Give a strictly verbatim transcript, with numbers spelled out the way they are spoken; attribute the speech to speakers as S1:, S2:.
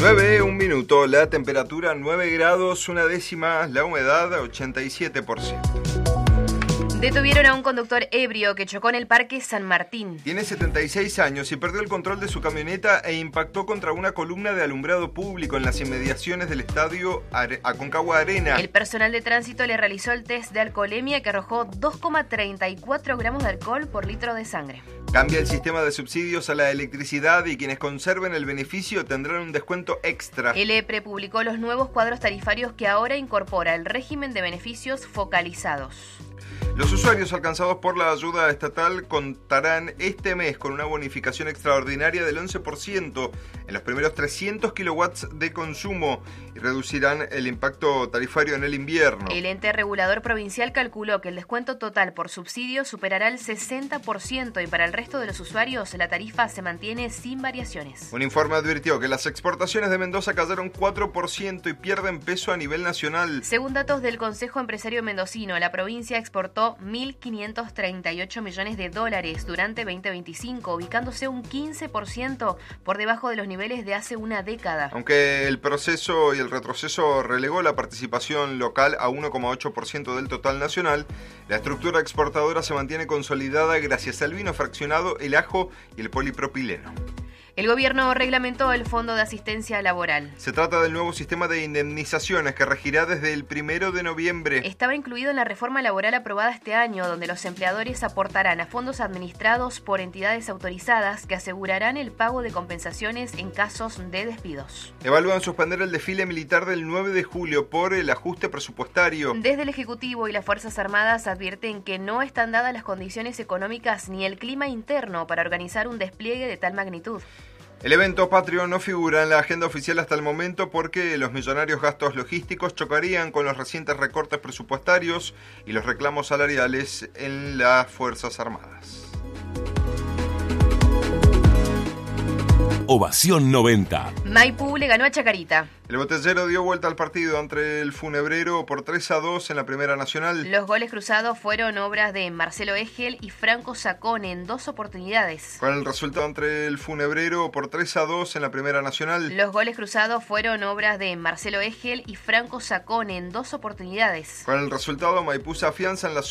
S1: nueve, un minuto, la temperatura nueve grados, una décima, la humedad ochenta y siete por ciento.
S2: Detuvieron a un conductor ebrio que chocó en el Parque San Martín.
S1: Tiene setenta y seis años y perdió el control de su camioneta e impactó contra una columna de alumbrado público en las inmediaciones del estadio Aconcagua Arena.
S2: El personal de tránsito le realizó el test de alcoholemia que arrojó dos coma treinta y cuatro gramos de alcohol por litro de sangre.
S1: Cambia el sistema de subsidios a la electricidad y quienes conserven el beneficio tendrán un descuento extra.
S2: El EPRE publicó los nuevos cuadros tarifarios que ahora incorpora el régimen de beneficios focalizados.
S1: Los usuarios alcanzados por la ayuda estatal contarán este mes con una bonificación extraordinaria del once por ciento en los primeros trescientos kilowatts de consumo y reducirán el impacto tarifario en el invierno.
S2: El ente regulador provincial calculó que el descuento total por subsidio superará el sesenta por ciento y para el resto de los usuarios la tarifa se mantiene sin variaciones.
S1: Un informe advirtió que las exportaciones de Mendoza cayeron cuatro por ciento y pierden peso a nivel nacional.
S2: Según datos del Consejo Empresario Mendocino, la provincia exportó mil quinientos treinta y ocho millones de dólares durante veinte veinticinco, ubicándose un quince por ciento por debajo de los niveles de hace una década.
S1: Aunque el proceso y el retroceso relegó la participación local a uno coma ocho por ciento del total nacional, la estructura exportadora se mantiene consolidada gracias al vino fraccionado, el ajo y el polipropileno.
S2: El gobierno reglamentó el Fondo de Asistencia Laboral.
S1: Se trata del nuevo sistema de indemnizaciones que regirá desde el primero de noviembre.
S2: Estaba incluido en la reforma laboral aprobada este año, donde los empleadores aportarán a fondos administrados por entidades autorizadas que asegurarán el pago de compensaciones en casos de despidos.
S1: Evalúan suspender el desfile militar del nueve de julio por el ajuste presupuestario.
S2: Desde el Ejecutivo y las Fuerzas Armadas advierten que no están dadas las condiciones económicas ni el clima interno para organizar un despliegue de tal magnitud.
S1: El evento patrio no figura en la agenda oficial hasta el momento porque los millonarios gastos logísticos chocarían con los recientes recortes presupuestarios y los reclamos salariales en las Fuerzas Armadas.
S3: Ovación noventa.
S2: Maipú le ganó a Chacarita.
S1: El botellero dio vuelta al partido ante el Funebrero por tres a dos en la Primera Nacional.
S2: Los goles cruzados fueron obras de Marcelo Egel y Franco Sacón en dos oportunidades.
S1: Con el resultado entre el Funebrero por tres a dos en la Primera Nacional.
S2: Los goles cruzados fueron obras de Marcelo Egel y Franco Sacón en dos oportunidades.
S1: Con el resultado, Maipú se afianza en la